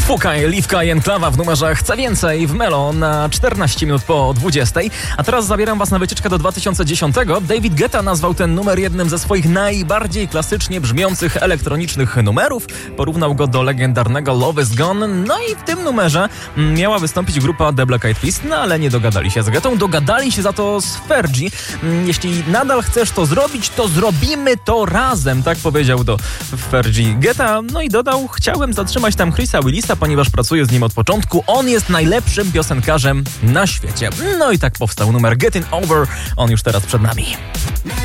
Fukaj, Liwka i Enklawa w numerze Chcę Więcej w Melo na 14 minut po 20. A teraz zabieram was na wycieczkę do 2010. David Guetta nazwał ten numer jednym ze swoich najbardziej klasycznie brzmiących elektronicznych numerów. Porównał go do legendarnego Love Is Gone. No i w tym numerze miała wystąpić grupa The Black Eyed Peas, no ale nie dogadali się z Guettą, dogadali się za to z Fergie. Jeśli nadal chcesz to zrobić, to zrobimy to razem, tak powiedział do Fergie Guetta. No i dodał, chciałem zatrzymać tam Chrisa Willisa, ponieważ pracuję z nim od początku. On jest najlepszym piosenkarzem na świecie. No i tak powstał numer Getting Over. On już teraz przed nami.